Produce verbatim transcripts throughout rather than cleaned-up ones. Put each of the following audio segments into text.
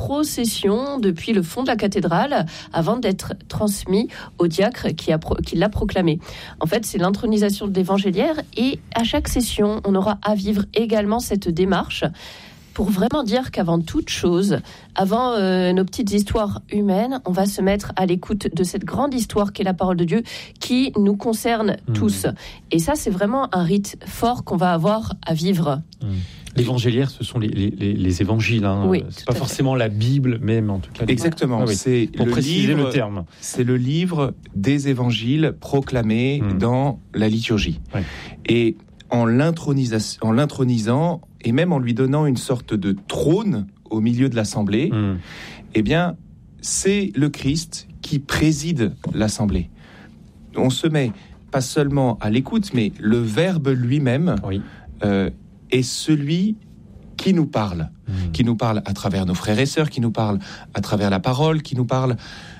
procession depuis le fond de la cathédrale avant d'être transmis au diacre qui, a pro- qui l'a proclamé. En fait, c'est l'intronisation de l'évangéliaire et à chaque session, on aura à vivre également cette démarche pour vraiment dire qu'avant toute chose, avant euh, nos petites histoires humaines, on va se mettre à l'écoute de cette grande histoire qu'est la parole de Dieu, qui nous concerne mmh. tous. Et ça, c'est vraiment un rite fort qu'on va avoir à vivre. Mmh. L'évangéliaire, ce sont les, les, les évangiles. Hein. Oui, c'est pas forcément fait. La Bible, même en tout cas. Exactement. Ah, oui. C'est pour le préciser livre, le terme. C'est le livre des évangiles proclamés mmh. dans la liturgie. Oui. Et en, l'intronisa- en l'intronisant, et même en lui donnant une sorte de trône au milieu de l'assemblée, mmh. eh bien, c'est le Christ qui préside l'assemblée. On se met pas seulement à l'écoute, mais le Verbe lui-même oui. euh, est celui qui nous parle, mmh. qui nous parle à travers nos frères et sœurs, qui nous parle à travers la parole, qui nous parle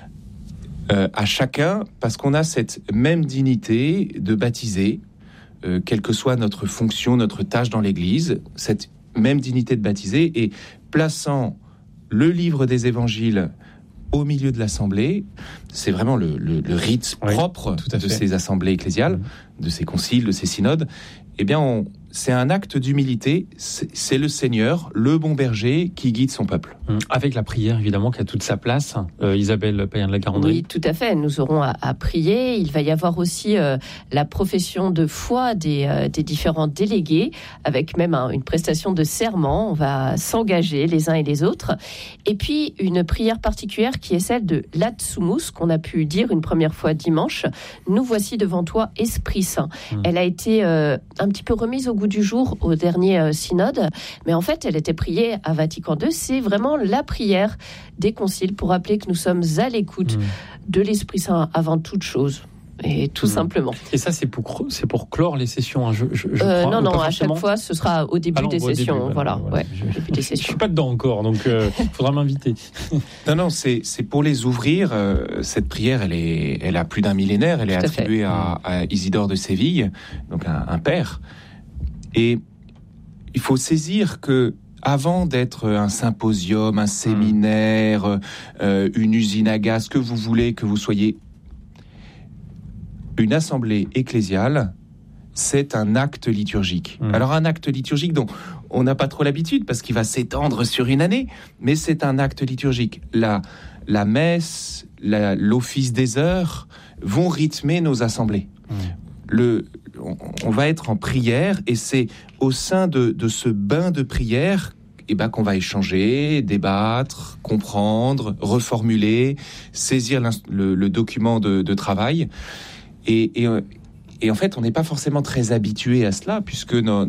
euh, à chacun, parce qu'on a cette même dignité de baptiser, Euh, quelle que soit notre fonction, notre tâche dans l'Église, cette même dignité de baptiser, et plaçant le livre des évangiles au milieu de l'assemblée, c'est vraiment le, le, le rite oui, propre de fait. ces assemblées ecclésiales, mmh. de ces conciles, de ces synodes. Eh bien, on, c'est un acte d'humilité, c'est, c'est le Seigneur, le bon berger, qui guide son peuple. Mmh. Avec la prière, évidemment, qui a toute sa place. Euh, Isabelle Payen de la Garandrie. Oui, tout à fait. Nous aurons à, à prier. Il va y avoir aussi euh, la profession de foi des, euh, des différents délégués, avec même un, une prestation de serment. On va s'engager les uns et les autres. Et puis, une prière particulière qui est celle de l'Atsumus, qu'on a pu dire une première fois dimanche. Nous voici devant toi, Esprit Saint. Mmh. Elle a été euh, un petit peu remise au goût du jour au dernier euh, synode, mais en fait, elle était priée à Vatican deux. C'est vraiment la prière des conciles pour rappeler que nous sommes à l'écoute mmh. de l'Esprit Saint avant toute chose. Et tout mmh. simplement. Et ça, c'est pour, c'est pour clore les sessions. Hein, je, je, je euh, crois, non, non, à chaque fois, ce sera au début Alors, des au sessions. Début, voilà, voilà. Ouais, je, début des sessions. Je suis pas dedans encore, donc il euh, faudra m'inviter. Non, non, c'est, c'est pour les ouvrir. Euh, cette prière, elle, est, elle a plus d'un millénaire. Elle tout est attribuée à, à Isidore de Séville, donc un, un père. Et il faut saisir que avant d'être un symposium, un séminaire, mmh. euh, une usine à gaz, que vous voulez que vous soyez, une assemblée ecclésiale, c'est un acte liturgique. Mmh. Alors un acte liturgique dont on n'a pas trop l'habitude parce qu'il va s'étendre sur une année, mais c'est un acte liturgique. La, la messe, la, l'office des heures vont rythmer nos assemblées. Mmh. Le, on, on va être en prière et c'est au sein de, de ce bain de prière eh ben, qu'on va échanger, débattre, comprendre, reformuler, saisir le, le document de, de travail. Et, et, et en fait, on n'est pas forcément très habitué à cela, puisque nos,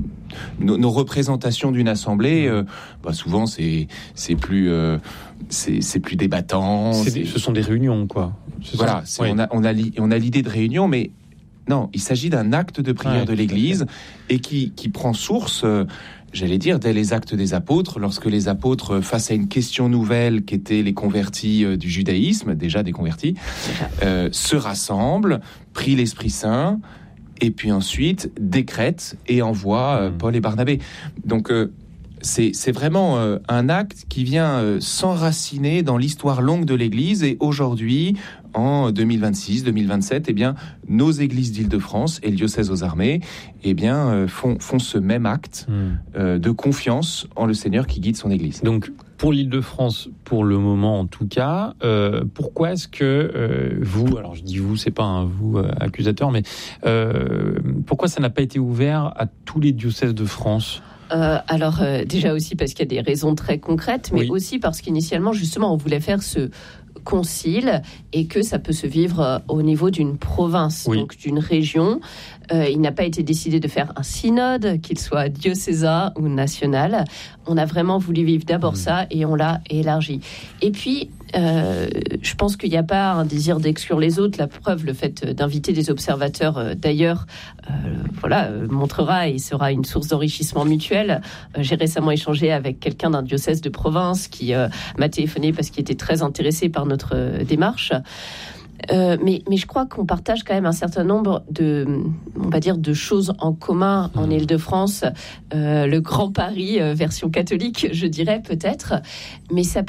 nos, nos représentations d'une assemblée, euh, bah souvent, c'est, c'est, plus, euh, c'est, c'est plus débattant. C'est c'est... Des, ce sont des réunions, quoi. C'est voilà, c'est, oui. on, a, on, a li, on a l'idée de réunion, mais non, il s'agit d'un acte de prière ouais, de l'Église et qui, qui prend source... Euh, j'allais dire, dès les actes des apôtres, lorsque les apôtres, face à une question nouvelle qui était les convertis euh, du judaïsme, déjà des convertis, euh, se rassemblent, prient l'Esprit Saint, et puis ensuite décrètent et envoient euh, Paul et Barnabé. Donc, euh, c'est, c'est vraiment euh, un acte qui vient euh, s'enraciner dans l'histoire longue de l'Église, et aujourd'hui, en deux mille vingt-six deux mille vingt-sept, eh bien, nos églises d'Île-de-France et le diocèse aux armées eh bien, euh, font, font ce même acte mmh. euh, de confiance en le Seigneur qui guide son Église. Donc, pour l'Île-de-France, pour le moment en tout cas, euh, pourquoi est-ce que euh, vous, alors je dis vous, c'est pas un vous euh, accusateur, mais euh, pourquoi ça n'a pas été ouvert à tous les diocèses de France ? Euh, alors euh, déjà aussi parce qu'il y a des raisons très concrètes, mais oui. aussi parce qu'initialement justement on voulait faire ce concile et que ça peut se vivre au niveau d'une province, oui. donc d'une région. Euh, il n'a pas été décidé de faire un synode, qu'il soit diocésain ou national. On a vraiment voulu vivre d'abord mmh. ça et on l'a élargi. Et puis, euh, je pense qu'il n'y a pas un désir d'exclure les autres. La preuve, le fait d'inviter des observateurs euh, d'ailleurs, euh, voilà, euh, montrera et sera une source d'enrichissement mutuel. Euh, j'ai récemment échangé avec quelqu'un d'un diocèse de province qui euh, m'a téléphoné parce qu'il était très intéressé par notre euh, démarche. Euh, mais, mais je crois qu'on partage quand même un certain nombre de, on va dire, de choses en commun en mmh. Île-de-France. Euh, le Grand Paris, euh, version catholique, je dirais peut-être. Mais ça